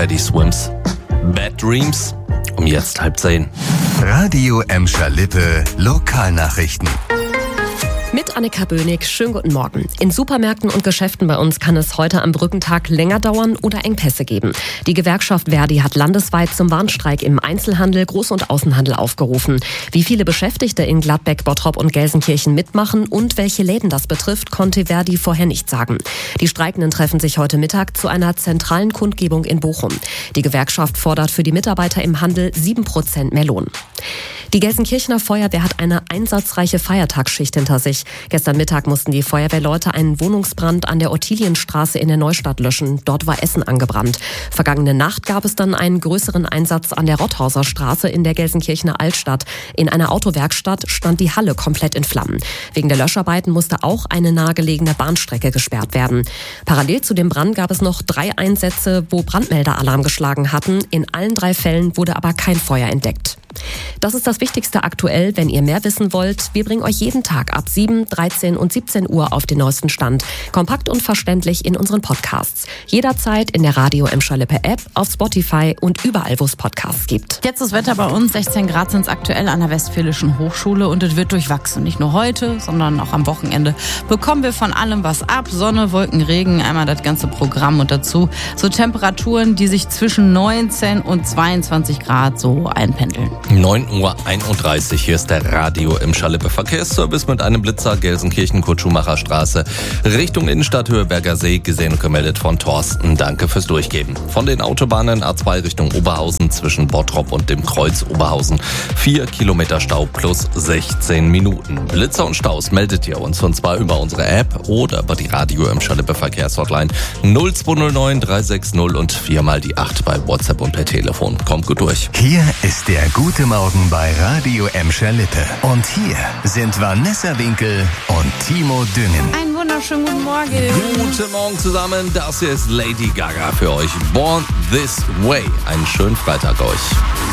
Teddy Swims. Bad Dreams, um jetzt 9:30. Radio Emscher Lippe, Lokalnachrichten. Mit Annika Bönig, schönen guten Morgen. In Supermärkten und Geschäften bei uns kann es heute am Brückentag länger dauern oder Engpässe geben. Die Gewerkschaft Verdi hat landesweit zum Warnstreik im Einzelhandel, Groß- und Außenhandel aufgerufen. Wie viele Beschäftigte in Gladbeck, Bottrop und Gelsenkirchen mitmachen und welche Läden das betrifft, konnte Verdi vorher nicht sagen. Die Streikenden treffen sich heute Mittag zu einer zentralen Kundgebung in Bochum. Die Gewerkschaft fordert für die Mitarbeiter im Handel 7% mehr Lohn. Die Gelsenkirchener Feuerwehr hat eine einsatzreiche Feiertagsschicht hinter sich. Gestern Mittag mussten die Feuerwehrleute einen Wohnungsbrand an der Ottilienstraße in der Neustadt löschen. Dort war Essen angebrannt. Vergangene Nacht gab es dann einen größeren Einsatz an der Rotthauser Straße in der Gelsenkirchener Altstadt. In einer Autowerkstatt stand die Halle komplett in Flammen. Wegen der Löscharbeiten musste auch eine nahegelegene Bahnstrecke gesperrt werden. Parallel zu dem Brand gab es noch 3 Einsätze, wo Brandmelder Alarm geschlagen hatten. In allen 3 Fällen wurde aber kein Feuer entdeckt. Das ist das Wichtigste aktuell. Wenn ihr mehr wissen wollt, wir bringen euch jeden Tag ab 7, 13 und 17 Uhr auf den neuesten Stand. Kompakt und verständlich in unseren Podcasts. Jederzeit in der Radio Emscher Lippe App, auf Spotify und überall, wo es Podcasts gibt. Jetzt das Wetter bei uns. 16 Grad sind es aktuell an der Westfälischen Hochschule und es wird durchwachsen. Nicht nur heute, sondern auch am Wochenende bekommen wir von allem was ab. Sonne, Wolken, Regen, einmal das ganze Programm und dazu so Temperaturen, die sich zwischen 19 und 22 Grad so einpendeln. 9:31 Uhr, hier ist der Radio Emscher Lippe Verkehrsservice mit einem Blitzer, Gelsenkirchen, Kurt-Schumacher Straße, Richtung Innenstadt, Höheberger See, gesehen und gemeldet von Thorsten. Danke fürs Durchgeben. Von den Autobahnen A2 Richtung Oberhausen zwischen Bottrop und dem Kreuz Oberhausen 4 Kilometer Stau plus 16 Minuten. Blitzer und Staus meldet ihr uns, und zwar über unsere App oder über die Radio Emscher Lippe Verkehrshotline 0209 360 und 4 die 8 bei WhatsApp und per Telefon. Kommt gut durch. Hier ist der Gute Morgen bei Radio Emscher Lippe. Und hier sind Vanessa Winkel und Timo Düngen. Einen wunderschönen guten Morgen. Guten Morgen zusammen, das hier ist Lady Gaga für euch. Born This Way. Einen schönen Freitag euch.